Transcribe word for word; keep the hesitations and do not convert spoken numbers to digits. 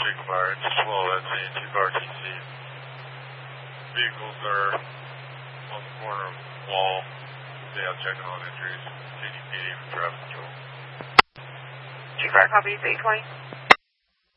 Jacob Fire, it's twelve S A, two car T C. Vehicles are on the corner of the wall. They have checking on injuries. K D P D for traffic control. Two car copies, eight twenty.